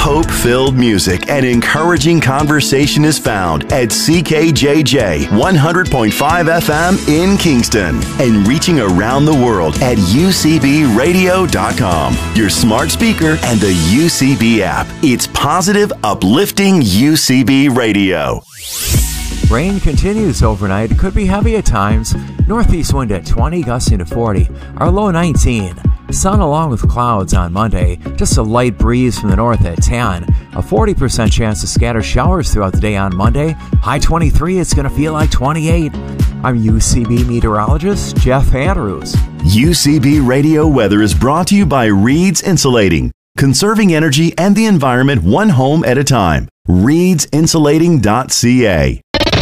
Hope-filled music and encouraging conversation is found at CKJJ 100.5 FM in Kingston and reaching around the world at UCBradio.com, your smart speaker and the UCB app. It's positive, uplifting UCB Radio. Rain continues overnight. It could be heavy at times. Northeast wind at 20, gusting to 40. Our low 19. Sun along with clouds on Monday. Just a light breeze from the north at 10. A 40% chance of scattered showers throughout the day on Monday. High 23. It's going to feel like 28. I'm UCB meteorologist Jeff Andrews. UCB Radio weather is brought to you by Reed's Insulating, conserving energy and the environment one home at a time. ReedsInsulating.ca.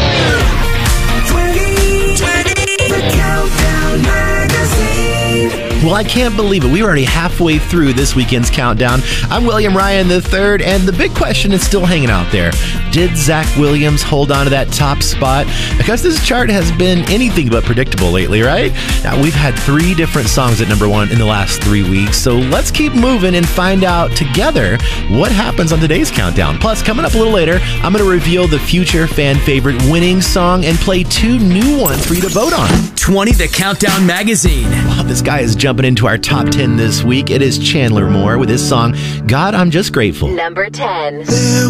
Well, I can't believe it. We're already halfway through this weekend's countdown. I'm William Ryan III, and the big question is still hanging out there. Did Zach Williams hold on to that top spot? Because this chart has been anything but predictable lately, right? Now, we've had 3 different songs at number 1 in the last 3 weeks, so let's keep moving and find out together what happens on today's countdown. Plus, coming up a little later, I'm going to reveal the future fan favorite winning song and play 2 new ones for you to vote on. 20 The Countdown Magazine. Wow, this guy is jumping into our top 10 this week. It is Chandler Moore with his song, God, I'm Just Grateful. Number 10. There